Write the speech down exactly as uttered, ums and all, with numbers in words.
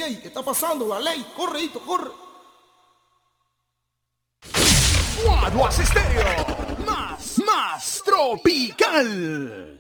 Ey, ¿qué está pasando? La ley. Corre, Hito, corre. Guaduas Estéreo, más, más tropical.